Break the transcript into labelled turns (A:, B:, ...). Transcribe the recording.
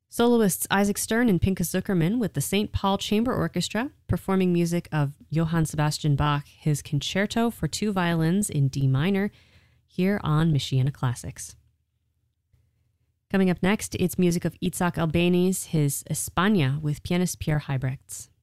A: Soloists Isaac Stern and Pinchas Zuckerman with the St. Paul Chamber Orchestra performing music of Johann Sebastian Bach, his Concerto for Two Violins in D minor, here on Michiana Classics. Coming up next, it's music of Itzhak Albéniz, his España with pianist Pierre Heibrechts.